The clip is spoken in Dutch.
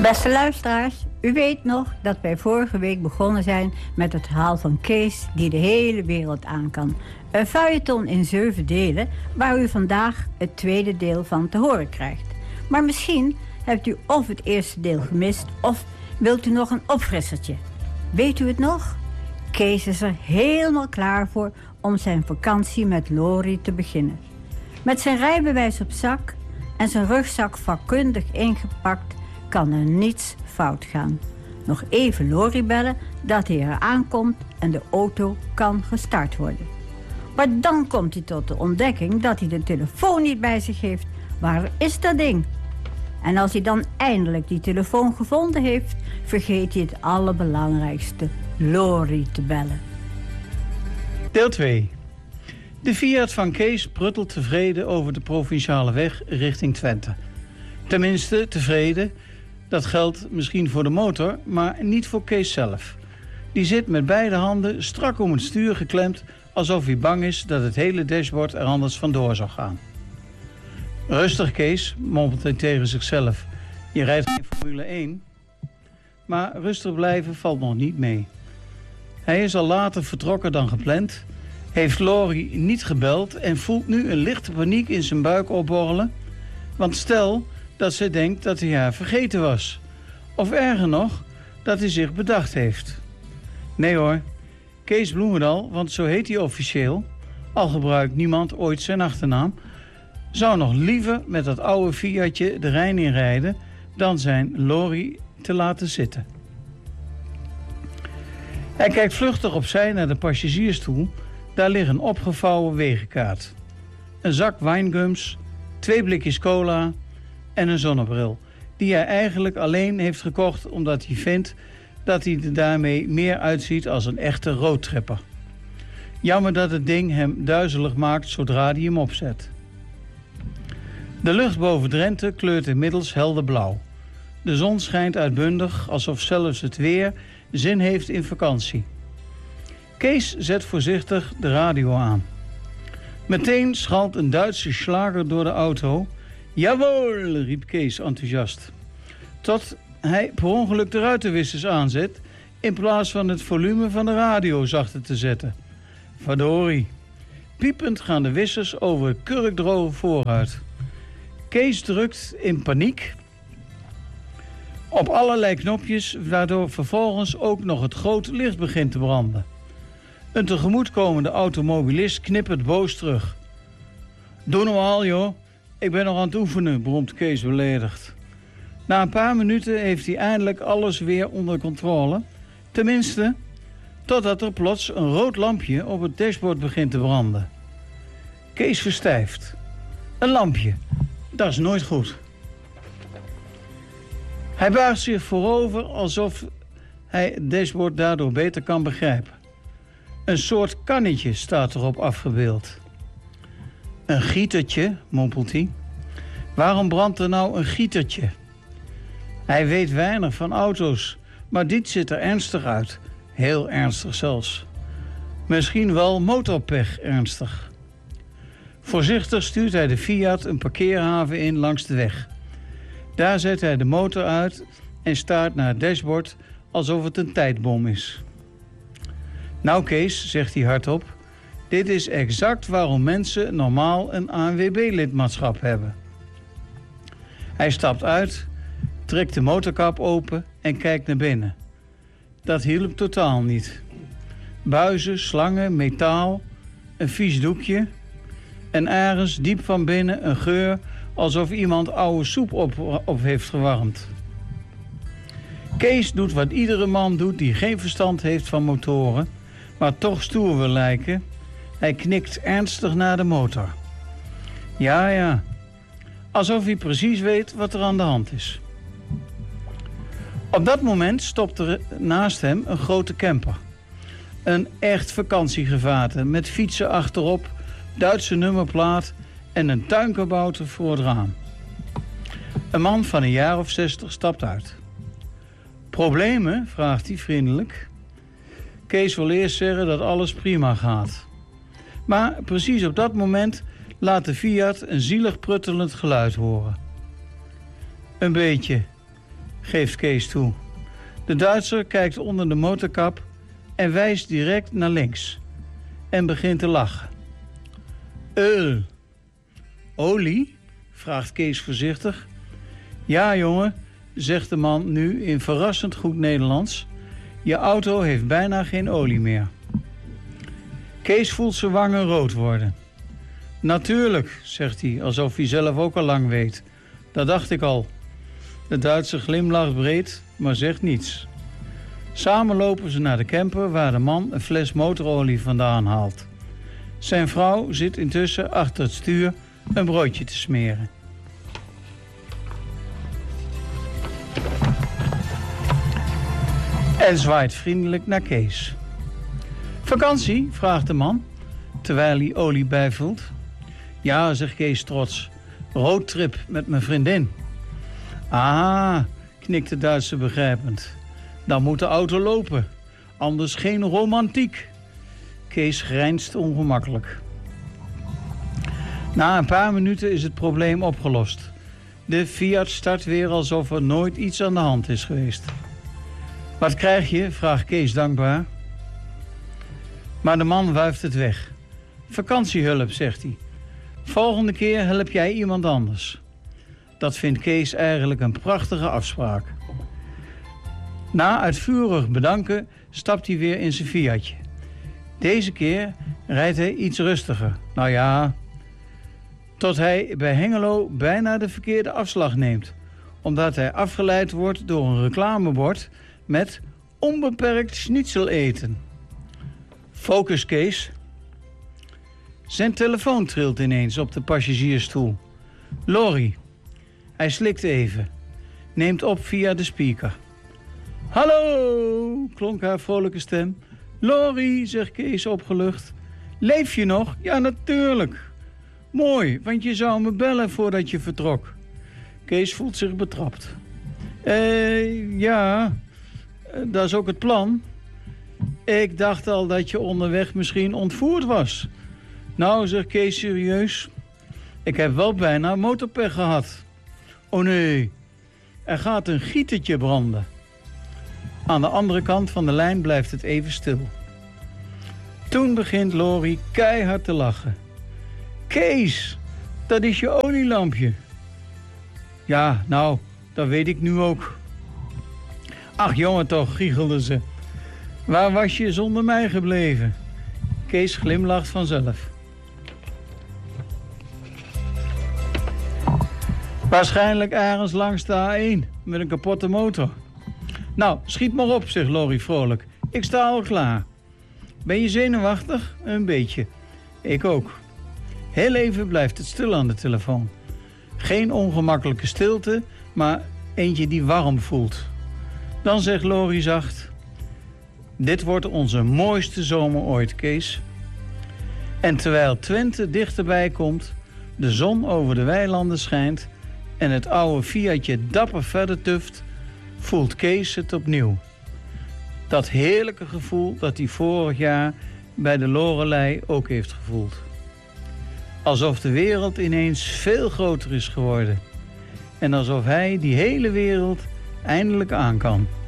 Beste luisteraars, u weet nog dat wij vorige week begonnen zijn met het verhaal van Kees die de hele wereld aan kan. Een feuilleton in 7 delen waar u vandaag het tweede deel van te horen krijgt. Maar misschien hebt u of het eerste deel gemist of wilt u nog een opfrissertje. Weet u het nog? Kees is er helemaal klaar voor om zijn vakantie met Lori te beginnen. Met zijn rijbewijs op zak en zijn rugzak vakkundig ingepakt kan er niets fout gaan. Nog even Lori bellen dat hij er aankomt en de auto kan gestart worden. Maar dan komt hij tot de ontdekking dat hij de telefoon niet bij zich heeft. Waar is dat ding? En als hij dan eindelijk die telefoon gevonden heeft, vergeet hij het allerbelangrijkste, Lori te bellen. Deel 2. De Fiat van Kees pruttelt tevreden over de provinciale weg richting Twente. Tenminste, tevreden. Dat geldt misschien voor de motor, maar niet voor Kees zelf. Die zit met beide handen strak om het stuur geklemd, alsof hij bang is dat het hele dashboard er anders vandoor zou gaan. Rustig Kees, mompelt hij tegen zichzelf. Je rijdt geen Formule 1. Maar rustig blijven valt nog niet mee. Hij is al later vertrokken dan gepland, heeft Lori niet gebeld en voelt nu een lichte paniek in zijn buik opborrelen. Want stel dat ze denkt dat hij haar vergeten was. Of erger nog, dat hij zich bedacht heeft. Nee hoor, Kees Bloemendal, want zo heet hij officieel, al gebruikt niemand ooit zijn achternaam, zou nog liever met dat oude Fiatje de Rijn inrijden dan zijn Lori te laten zitten. Hij kijkt vluchtig opzij naar de passagiersstoel. Daar ligt een opgevouwen wegenkaart. Een zak winegums, 2 blikjes cola en een zonnebril, die hij eigenlijk alleen heeft gekocht omdat hij vindt dat hij er daarmee meer uitziet als een echte roadtripper. Jammer dat het ding hem duizelig maakt zodra hij hem opzet. De lucht boven Drenthe kleurt inmiddels helder blauw. De zon schijnt uitbundig, alsof zelfs het weer zin heeft in vakantie. Kees zet voorzichtig de radio aan. Meteen schalt een Duitse slager door de auto. Jawohl, riep Kees enthousiast. Tot hij per ongeluk de ruitenwissers aanzet in plaats van het volume van de radio zachter te zetten. Verdorie. Piepend gaan de wissers over kurkdroge vooruit. Kees drukt in paniek op allerlei knopjes, waardoor vervolgens ook nog het grote licht begint te branden. Een tegemoetkomende automobilist knippert boos terug. Doe normaal joh, ik ben nog aan het oefenen, bromt Kees beledigd. Na een paar minuten heeft hij eindelijk alles weer onder controle. Tenminste, totdat er plots een rood lampje op het dashboard begint te branden. Kees verstijft. Een lampje, dat is nooit goed. Hij buigt zich voorover alsof hij het dashboard daardoor beter kan begrijpen. Een soort kannetje staat erop afgebeeld. Een gietertje, mompelt hij. Waarom brandt er nou een gietertje? Hij weet weinig van auto's, maar dit ziet er ernstig uit. Heel ernstig zelfs. Misschien wel motorpech ernstig. Voorzichtig stuurt hij de Fiat een parkeerhaven in langs de weg. Daar zet hij de motor uit en staart naar het dashboard alsof het een tijdbom is. Nou Kees, zegt hij hardop, dit is exact waarom mensen normaal een ANWB-lidmaatschap hebben. Hij stapt uit, trekt de motorkap open en kijkt naar binnen. Dat hielp totaal niet. Buizen, slangen, metaal, een vies doekje en ergens diep van binnen een geur alsof iemand oude soep op heeft gewarmd. Kees doet wat iedere man doet die geen verstand heeft van motoren, maar toch stoer wil lijken. Hij knikt ernstig naar de motor. Ja, alsof hij precies weet wat er aan de hand is. Op dat moment stopt er naast hem een grote camper. Een echt vakantiegevate met fietsen achterop, Duitse nummerplaat en een tuinkabouter voor het raam. Een man van een jaar of 60 stapt uit. Problemen? Vraagt hij vriendelijk. Kees wil eerst zeggen dat alles prima gaat. Maar precies op dat moment laat de Fiat een zielig pruttelend geluid horen. Een beetje. geeft Kees toe. De Duitser kijkt onder de motorkap en wijst direct naar links. En begint te lachen. Öl. Olie? Vraagt Kees voorzichtig. Ja, jongen, zegt de man nu in verrassend goed Nederlands. Je auto heeft bijna geen olie meer. Kees voelt zijn wangen rood worden. Natuurlijk, zegt hij, alsof hij zelf ook al lang weet. Dat dacht ik al. De Duitser glimlacht breed, maar zegt niets. Samen lopen ze naar de camper waar de man een fles motorolie vandaan haalt. Zijn vrouw zit intussen achter het stuur een broodje te smeren. En zwaait vriendelijk naar Kees. Vakantie? Vraagt de man, terwijl hij olie bijvult. Ja, zegt Kees trots. Roadtrip met mijn vriendin. Ah, knikt de Duitser begrijpend. Dan moet de auto lopen, anders geen romantiek. Kees grijnst ongemakkelijk. Na een paar minuten is het probleem opgelost. De Fiat start weer alsof er nooit iets aan de hand is geweest. Wat krijg je? Vraagt Kees dankbaar. Maar de man wuift het weg. Vakantiehulp, zegt hij. Volgende keer help jij iemand anders. Dat vindt Kees eigenlijk een prachtige afspraak. Na uitvoerig bedanken stapt hij weer in zijn Fiatje. Deze keer rijdt hij iets rustiger. Nou ja, tot hij bij Hengelo bijna de verkeerde afslag neemt. Omdat hij afgeleid wordt door een reclamebord met onbeperkt schnitzel eten. Focus, Kees. Zijn telefoon trilt ineens op de passagiersstoel. Lori. Hij slikt even. Neemt op via de speaker. Hallo, klonk haar vrolijke stem. Lori, zegt Kees opgelucht. Leef je nog? Ja, natuurlijk. Mooi, want je zou me bellen voordat je vertrok. Kees voelt zich betrapt. Ja, dat is ook het plan. Ik dacht al dat je onderweg misschien ontvoerd was. Nou, zegt Kees serieus. Ik heb wel bijna motorpech gehad. Oh nee, er gaat een gietertje branden. Aan de andere kant van de lijn blijft het even stil. Toen begint Lori keihard te lachen. Kees, dat is je olielampje. Ja, nou, dat weet ik nu ook. Ach jongen toch, giechelde ze. Waar was je zonder mij gebleven? Kees glimlacht vanzelf. Waarschijnlijk ergens langs de A1 met een kapotte motor. Nou, schiet maar op, zegt Lori vrolijk. Ik sta al klaar. Ben je zenuwachtig? Een beetje. Ik ook. Heel even blijft het stil aan de telefoon. Geen ongemakkelijke stilte, maar eentje die warm voelt. Dan zegt Lori zacht. Dit wordt onze mooiste zomer ooit, Kees. En terwijl Twente dichterbij komt, de zon over de weilanden schijnt en het oude Fiatje dapper verder tuft, voelt Kees het opnieuw. Dat heerlijke gevoel dat hij vorig jaar bij de Lorelei ook heeft gevoeld. Alsof de wereld ineens veel groter is geworden. En alsof hij die hele wereld eindelijk aan kan.